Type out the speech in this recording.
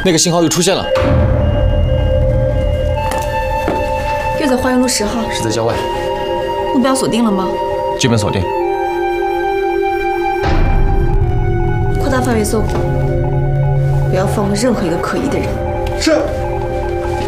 那个信号又出现了， 又在花园路10号， 是在郊外。 目标锁定了吗？ 基本锁定。 扩大范围搜捕，不要放过任何一个可疑的人。 是。